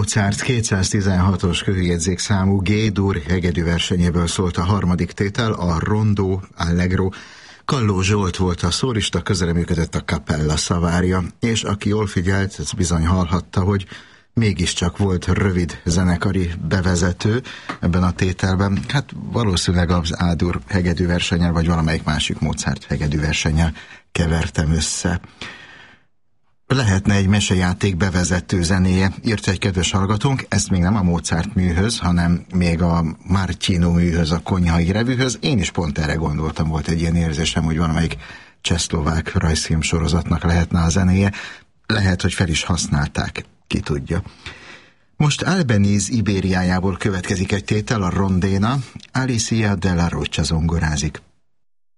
Mozart 216-os kőjegyzékszámú G-dur hegedű versenyéből szólt a harmadik tétel, a Rondó Allegro. Kalló Zsolt volt a szólista, közreműködött a Kapella szavárja, és aki jól figyelt, ez bizony hallhatta, hogy mégiscsak volt rövid zenekari bevezető ebben a tételben. Hát valószínűleg az A-dur hegedű versennyel, vagy valamelyik másik Mozart hegedű versennyel kevertem össze. Lehetne egy mesejáték bevezető zenéje, írta egy kedves hallgatónk, ezt még nem a Mozart műhöz, hanem még a Martino műhöz, a Konyhai revűhöz. Én is pont erre gondoltam, volt egy ilyen érzésem, hogy valamelyik csehszlovák rajzfilm sorozatnak lehetne a zenéje. Lehet, hogy fel is használták, ki tudja. Most Albeniz Ibériájából következik egy tétel, a Rondéna. Alicia de la Rocha zongorázik.